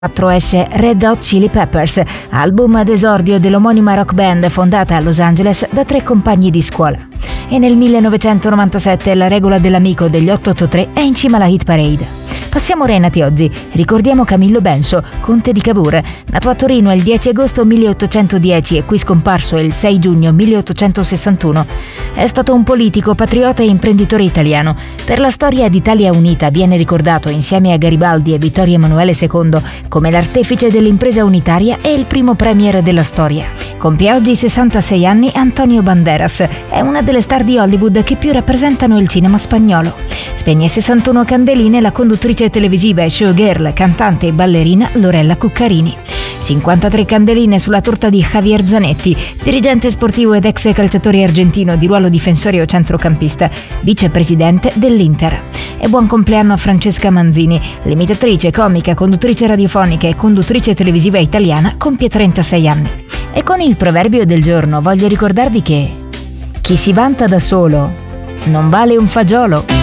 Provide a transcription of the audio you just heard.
esce Red Hot Chili Peppers, album ad esordio dell'omonima rock band fondata a Los Angeles da 3 compagni di scuola. E nel 1997 La regola dell'amico degli 883 è in cima alla hit parade. Passiamo ora ai nati oggi. Ricordiamo Camillo Benso, conte di Cavour, nato a Torino il 10 agosto 1810 e qui scomparso il 6 giugno 1861. È stato un politico, patriota e imprenditore italiano. Per la storia d'Italia Unita viene ricordato insieme a Garibaldi e Vittorio Emanuele II come l'artefice dell'impresa unitaria e il primo premier della storia. Compie oggi 66 anni Antonio Banderas, è una delle star di Hollywood che più rappresentano il cinema spagnolo. Spegne 61 candeline la conduttrice televisiva e showgirl, cantante e ballerina Lorella Cuccarini. 53 candeline sulla torta di Javier Zanetti, dirigente sportivo ed ex calciatore argentino di ruolo difensore o centrocampista, vicepresidente dell'Inter. E buon compleanno a Francesca Manzini, l'imitatrice, comica, conduttrice radiofonica e conduttrice televisiva italiana, compie 36 anni. E con il proverbio del giorno voglio ricordarvi che chi si vanta da solo non vale un fagiolo.